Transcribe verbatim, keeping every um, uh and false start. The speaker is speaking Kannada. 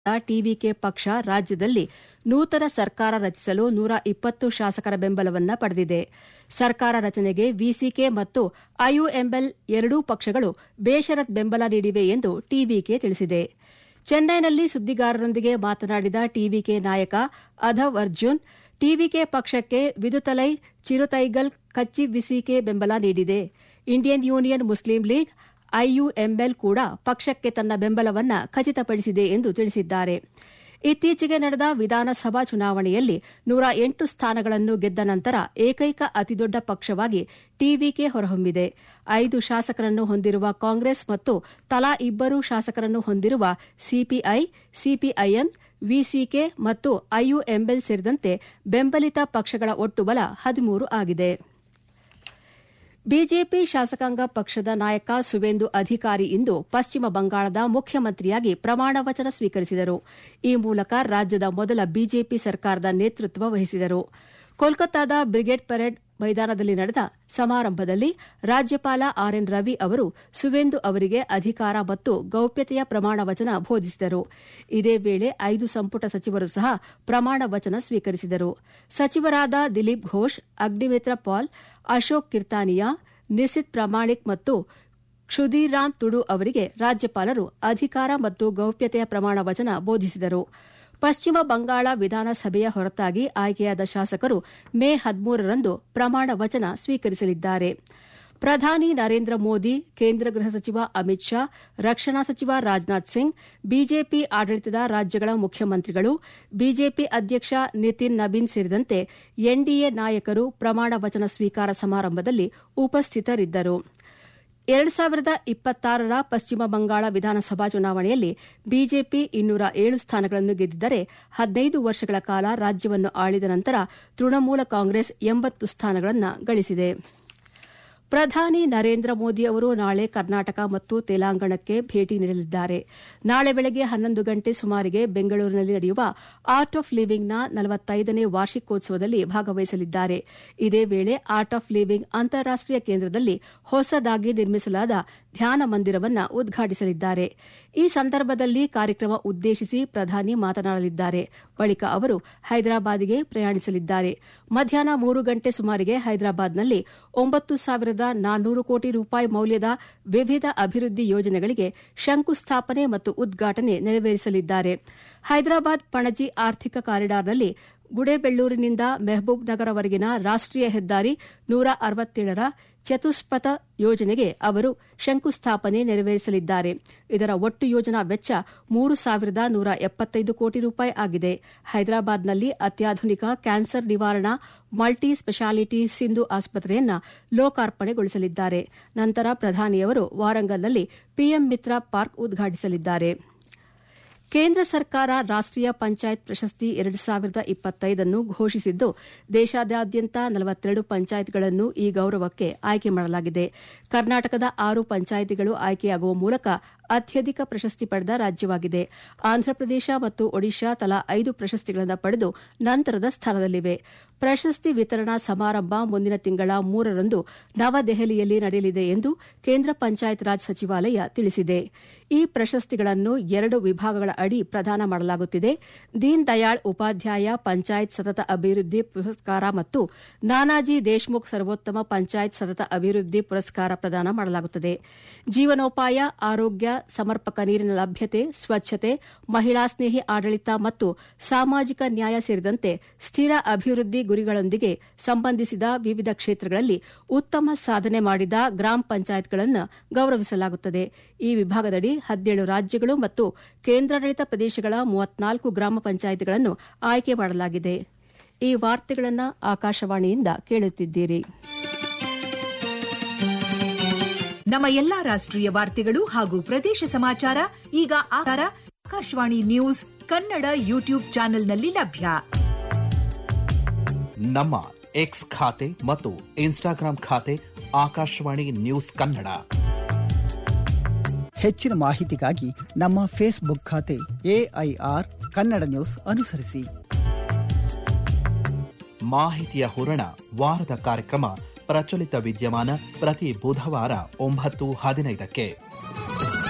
ಟಿವಿಕೆ ಪಕ್ಷ ರಾಜ್ಯದಲ್ಲಿ ನೂತನ ಸರ್ಕಾರ ರಚಿಸಲು ನೂರ ಇಪ್ಪತ್ತು ಶಾಸಕರ ಬೆಂಬಲವನ್ನು ಪಡೆದಿದೆ. ಸರ್ಕಾರ ರಚನೆಗೆ ವಿಸಿಕೆ ಮತ್ತು ಐಯುಎಂಎಲ್ ಎರಡೂ ಪಕ್ಷಗಳು ಬೇಷರತ್ ಬೆಂಬಲ ನೀಡಿವೆ ಎಂದು ಟಿವಿಕೆ ತಿಳಿಸಿದೆ. ಚೆನ್ನೈನಲ್ಲಿ ಸುದ್ದಿಗಾರರೊಂದಿಗೆ ಮಾತನಾಡಿದ ಟಿವಿಕೆ ನಾಯಕ ಅಧವ್ ಅರ್ಜುನ್, ಟಿವಿಕೆ ಪಕ್ಷಕ್ಕೆ ವಿದುತಲೈ ಚಿರುತೈಗಲ್ ಕಚ್ಚಿ ವಿಸಿಕೆ ಬೆಂಬಲ ನೀಡಿದೆ. Indian union Muslim league IUML ಕೂಡ ಪಕ್ಷಕ್ಕೆ ತನ್ನ ಬೆಂಬಲವನ್ನು ಖಚಿತಪಡಿಸಿದೆ ಎಂದು ತಿಳಿಸಿದ್ದಾರೆ. ಇತ್ತೀಚೆಗೆ ನಡೆದ ವಿಧಾನಸಭಾ ಚುನಾವಣೆಯಲ್ಲಿ ನೂರ ಎಂಟು ಸ್ಥಾನಗಳನ್ನು ಗೆದ್ದ ನಂತರ ಏಕೈಕ ಅತಿದೊಡ್ಡ ಪಕ್ಷವಾಗಿ ಟಿವಿಕೆ ಹೊರಹೊಮ್ಮಿದೆ. ಐದು ಶಾಸಕರನ್ನು ಹೊಂದಿರುವ ಕಾಂಗ್ರೆಸ್ ಮತ್ತು ತಲಾ ಇಬ್ಬರು ಶಾಸಕರನ್ನು ಹೊಂದಿರುವ ಸಿಪಿಐ, ಸಿಪಿಐಎಂ, ವಿಸಿಕೆ ಮತ್ತು ಐಯುಎಂಎಲ್ ಸೇರಿದಂತೆ ಬೆಂಬಲಿತ ಪಕ್ಷಗಳ ಒಟ್ಟು ಬಲ ಹದಿಮೂರು ಆಗಿದೆ. ಬಿಜೆಪಿ ಶಾಸಕಾಂಗ ಪಕ್ಷದ ನಾಯಕ ಸುವೇಂದು ಅಧಿಕಾರಿ ಇಂದು ಪಶ್ಚಿಮ ಬಂಗಾಳದ ಮುಖ್ಯಮಂತ್ರಿಯಾಗಿ ಪ್ರಮಾಣ ವಚನ ಸ್ವೀಕರಿಸಿದರು. ಈ ಮೂಲಕ ರಾಜ್ಯದ ಮೊದಲ ಬಿಜೆಪಿ ಸರ್ಕಾರದ ನೇತೃತ್ವ ವಹಿಸಿದರು. ಕೋಲ್ಕತ್ತಾದ ಬ್ರಿಗೇಡ್ ಪರೇಡ್ ಮೈದಾನದಲ್ಲಿ ನಡೆದ ಸಮಾರಂಭದಲ್ಲಿ ರಾಜ್ಯಪಾಲ ಆರ್ಎನ್ ರವಿ ಅವರು ಸುವೇಂದು ಅವರಿಗೆ ಅಧಿಕಾರ ಮತ್ತು ಗೌಪ್ಯತೆಯ ಪ್ರಮಾಣ ವಚನ ಬೋಧಿಸಿದರು. ಇದೇ ವೇಳೆ ಐದು ಸಂಪುಟ ಸಚಿವರು ಸಹ ಪ್ರಮಾಣ ವಚನ ಸ್ವೀಕರಿಸಿದರು. ಸಚಿವರಾದ ದಿಲೀಪ್ ಘೋಷ್, ಅಗ್ನಿಮಿತ್ರ ಪಾಲ್, ಅಶೋಕ್ ಕಿರ್ತಾನಿಯಾ, ನಿಸಿತ್ ಪ್ರಾಮಾಣಿಕ್ ಮತ್ತು ಕ್ಷುದಿರಾಮ್ ತುಡು ಅವರಿಗೆ ರಾಜ್ಯಪಾಲರು ಅಧಿಕಾರ ಮತ್ತು ಗೌಪ್ಯತೆಯ ಪ್ರಮಾಣ ವಚನ ಬೋಧಿಸಿದರು. ಪಶ್ಚಿಮ ಬಂಗಾಳ ವಿಧಾನಸಭೆಯ ಹೊರತಾಗಿ ಆಯ್ಕೆಯಾದ ಶಾಸಕರು ಮೇ ಹದಿಮೂರರಂದು ಪ್ರಮಾಣ ವಚನ ಸ್ವೀಕರಿಸಲಿದ್ದಾರೆ. ಪ್ರಧಾನಿ ನರೇಂದ್ರ ಮೋದಿ, ಕೇಂದ್ರ ಗೃಹ ಸಚಿವ ಅಮಿತ್ ಶಾ, ರಕ್ಷಣಾ ಸಚಿವ ರಾಜನಾಥ್ ಸಿಂಗ್, ಬಿಜೆಪಿ ಆಡಳಿತದ ರಾಜ್ಯಗಳ ಮುಖ್ಯಮಂತ್ರಿಗಳು, ಬಿಜೆಪಿ ಅಧ್ಯಕ್ಷ ನಿತಿನ್ ನಬೀನ್ ಸೇರಿದಂತೆ ಎನ್ಡಿಎ ನಾಯಕರು ಪ್ರಮಾಣ ವಚನ ಸ್ವೀಕಾರ ಸಮಾರಂಭದಲ್ಲಿ ಉಪಸ್ಥಿತರಿದ್ದರು. ಎರಡು ಸಾವಿರದ ಇಪ್ಪತ್ತಾರರ ಪಶ್ಚಿಮ ಬಂಗಾಳ ವಿಧಾನಸಭಾ ಚುನಾವಣೆಯಲ್ಲಿ ಬಿಜೆಪಿ ಇನ್ನೂರ ಏಳು ಸ್ಥಾನಗಳನ್ನು ಗೆದ್ದಿದ್ದರೆ ಹದಿನೈದು ವರ್ಷಗಳ ಕಾಲ ರಾಜ್ಯವನ್ನು ಆಳಿದ ನಂತರ ತೃಣಮೂಲ ಕಾಂಗ್ರೆಸ್ ಎಂಬತ್ತು ಸ್ಥಾನಗಳನ್ನು ಗಳಿಸಿದೆ. ಪ್ರಧಾನಿ ನರೇಂದ್ರ ಮೋದಿ ಅವರು ನಾಳೆ ಕರ್ನಾಟಕ ಮತ್ತು ತೆಲಂಗಾಣಕ್ಕೆ ಭೇಟಿ ನೀಡಲಿದ್ದಾರೆ. ನಾಳೆ ಬೆಳಗ್ಗೆ ಹನ್ನೊಂದು ಗಂಟೆ ಸುಮಾರಿಗೆ ಬೆಂಗಳೂರಿನಲ್ಲಿ ನಡೆಯುವ ಆರ್ಟ್ ಆಫ್ ಲಿವಿಂಗ್ನ ನಲವತ್ತೈದನೇ ವಾರ್ಷಿಕೋತ್ಸವದಲ್ಲಿ ಭಾಗವಹಿಸಲಿದ್ದಾರೆ. ಇದೇ ವೇಳೆ ಆರ್ಟ್ ಆಫ್ ಲಿವಿಂಗ್ ಅಂತಾರಾಷ್ಟೀಯ ಕೇಂದ್ರದಲ್ಲಿ ಹೊಸದಾಗಿ ನಿರ್ಮಿಸಲಾದ ಧ್ಯಾನ ಮಂದಿರವನ್ನು ಉದ್ಘಾಟಿಸಲಿದ್ದಾರೆ. ಈ ಸಂದರ್ಭದಲ್ಲಿ ಕಾರ್ಯಕ್ರಮ ಉದ್ದೇಶಿಸಿ ಪ್ರಧಾನಿ ಮಾತನಾಡಲಿದ್ದಾರೆ. ಬಳಿಕ ಅವರು ಹೈದರಾಬಾದ್ಗೆ ಪ್ರಯಾಣಿಸಲಿದ್ದಾರೆ. ಮಧ್ಯಾಹ್ನ ಮೂರು ಗಂಟೆ ಸುಮಾರಿಗೆ ಹೈದರಾಬಾದ್ನಲ್ಲಿ ಒಂಬತ್ತು ಸಾವಿರದ ನಾನ್ನೂರು ಕೋಟಿ ರೂಪಾಯಿ ಮೌಲ್ಯದ ವಿವಿಧ ಅಭಿವೃದ್ಧಿ ಯೋಜನೆಗಳಿಗೆ ಶಂಕುಸ್ಥಾಪನೆ ಮತ್ತು ಉದ್ಘಾಟನೆ ನೆರವೇರಿಸಲಿದ್ದಾರೆ. ಹೈದರಾಬಾದ್ ಪಣಜಿ ಆರ್ಥಿಕ ಕಾರಿಡಾರ್ನಲ್ಲಿ ಗುಡೇಬೆಳ್ಳೂರಿನಿಂದ ಮೆಹಬೂಬ್ ನಗರವರೆಗಿನ ರಾಷ್ಟೀಯ ಹೆದ್ದಾರಿ ನೂರ ಅರವತ್ತೇಳರ ಚತುಷ್ಪಥ ಯೋಜನೆಗೆ ಅವರು ಶಂಕುಸ್ಥಾಪನೆ ನೆರವೇರಿಸಲಿದ್ದಾರೆ. ಇದರ ಒಟ್ಟು ಯೋಜನಾ ವೆಚ್ಚ ಮೂರು ಸಾವಿರದ ನೂರ ಎಪ್ಪತ್ತೈದು ಕೋಟಿ ರೂಪಾಯಿ ಆಗಿದೆ. ಹೈದರಾಬಾದ್ನಲ್ಲಿ ಅತ್ಯಾಧುನಿಕ ಕ್ಯಾನ್ಸರ್ ನಿವಾರಣಾ ಮಲ್ಟಿ ಸ್ಪೆಷಾಲಿಟಿ ಸಿಂಧು ಆಸ್ಪತ್ರೆಯನ್ನು ಲೋಕಾರ್ಪಣೆಗೊಳಿಸಲಿದ್ದಾರೆ. ನಂತರ ಪ್ರಧಾನಿಯವರು ವಾರಂಗಲ್ನಲ್ಲಿ ಪಿಎಂ ಮಿತ್ರ ಪಾರ್ಕ್ ಉದ್ಘಾಟಿಸಲಿದ್ದಾರೆ. ಕೇಂದ್ರ ಸರ್ಕಾರ ರಾಷ್ಟೀಯ ಪಂಚಾಯತ್ ಪ್ರಶಸ್ತಿ ಎರಡು ಸಾವಿರದ ಇಪ್ಪತ್ತೈದನ್ನು ಘೋಷಿಸಿದ್ದು, ದೇಶಾದ್ಯಂತ ನಲವತ್ತೆರಡು ಪಂಚಾಯತ್ಗಳನ್ನು ಈ ಗೌರವಕ್ಕೆ ಆಯ್ಕೆ ಮಾಡಲಾಗಿದೆ. ಕರ್ನಾಟಕದ ಆರು ಪಂಚಾಯಿತಿಗಳು ಆಯ್ಕೆಯಾಗುವ ಮೂಲಕ ಅತ್ಯಧಿಕ ಪ್ರಶಸ್ತಿ ಪಡೆದ ರಾಜ್ಯವಾಗಿದೆ. ಆಂಧ್ರಪ್ರದೇಶ ಮತ್ತು ಒಡಿಶಾ ತಲಾ ಐದು ಪ್ರಶಸ್ತಿಗಳನ್ನು ಪಡೆದು ನಂತರದ ಸ್ಥಾನದಲ್ಲಿವೆ. ಪ್ರಶಸ್ತಿ ವಿತರಣಾ ಸಮಾರಂಭ ಮುಂದಿನ ತಿಂಗಳ ಮೂರರಂದು ನವದೆಹಲಿಯಲ್ಲಿ ನಡೆಯಲಿದೆ ಎಂದು ಕೇಂದ್ರ ಪಂಚಾಯತ್ ರಾಜ್ ಸಚಿವಾಲಯ ತಿಳಿಸಿದೆ. ಈ ಪ್ರಶಸ್ತಿಗಳನ್ನು ಎರಡು ವಿಭಾಗಗಳ ಅಡಿ ಪ್ರದಾನ ಮಾಡಲಾಗುತ್ತಿದೆ. ದೀನ್ ದಯಾಳ್ ಉಪಾಧ್ಯಾಯ ಪಂಚಾಯತ್ ಸತತ ಅಭಿವೃದ್ಧಿ ಪುರಸ್ಕಾರ ಮತ್ತು ನಾನಾಜಿ ದೇಶ್ಮುಖ್ ಸರ್ವೋತ್ತಮ ಪಂಚಾಯತ್ ಸತತ ಅಭಿವೃದ್ಧಿ ಪುರಸ್ಕಾರ ಪ್ರದಾನ ಮಾಡಲಾಗುತ್ತದೆ. ಜೀವನೋಪಾಯ, ಆರೋಗ್ಯ, ಸಮರ್ಪಕ ನೀರಿನ ಲಭ್ಯತೆ, ಸ್ವಚ್ಛತೆ, ಮಹಿಳಾ ಸ್ನೇಹಿ ಆಡಳಿತ ಮತ್ತು ಸಾಮಾಜಿಕ ನ್ಯಾಯ ಸೇರಿದಂತೆ ಸ್ಥಿರ ಅಭಿವೃದ್ಧಿ ಗುರಿಗಳೊಂದಿಗೆ ಸಂಬಂಧಿಸಿದ ವಿವಿಧ ಕ್ಷೇತ್ರಗಳಲ್ಲಿ ಉತ್ತಮ ಸಾಧನೆ ಮಾಡಿದ ಗ್ರಾಮ ಪಂಚಾಯತ್ಗಳನ್ನು ಗೌರವಿಸಲಾಗುತ್ತದೆ. ಈ ವಿಭಾಗದಡಿ ಹದಿನೇಳು ರಾಜ್ಯಗಳು ಮತ್ತು ಕೇಂದ್ರಾಡಳಿತ ಪ್ರದೇಶಗಳ ಮೂವತ್ನಾಲ್ಕು ಗ್ರಾಮ ಪಂಚಾಯಿತಿಗಳನ್ನು ಆಯ್ಕೆ ಮಾಡಲಾಗಿದೆ. ಈ ವಾರ್ತೆಗಳನ್ನು ಆಕಾಶವಾಣಿಯಿಂದ ಕೇಳುತ್ತಿದ್ದೀರಿ. ನಮ್ಮ ಎಲ್ಲಾ ರಾಷ್ಟ್ರೀಯ ವಾರ್ತೆಗಳು ಹಾಗೂ ಪ್ರದೇಶ ಸಮಾಚಾರ ಈಗ ಆಕಾಶವಾಣಿ ನ್ಯೂಸ್ ಕನ್ನಡ ಯೂಟ್ಯೂಬ್ ಚಾನೆಲ್ನಲ್ಲಿ ಲಭ್ಯ. ನಮ್ಮ ಎಕ್ಸ್ ಖಾತೆ ಮತ್ತು ಇನ್ಸ್ಟಾಗ್ರಾಂ ಖಾತೆ ಆಕಾಶವಾಣಿ ನ್ಯೂಸ್ ಕನ್ನಡ. ಹೆಚ್ಚಿನ ಮಾಹಿತಿಗಾಗಿ ನಮ್ಮ ಫೇಸ್ಬುಕ್ ಖಾತೆ ಎಐಆರ್ ಕನ್ನಡ ನ್ಯೂಸ್ ಅನುಸರಿಸಿ. ಮಾಹಿತಿಯ ಹೂರಣ ವಾರದ ಕಾರ್ಯಕ್ರಮ ಪ್ರಚಲಿತ ವಿದ್ಯಮಾನ ಪ್ರತಿ ಬುಧವಾರ ಒಂಬತ್ತು ಹದಿನೈದಕ್ಕೆ.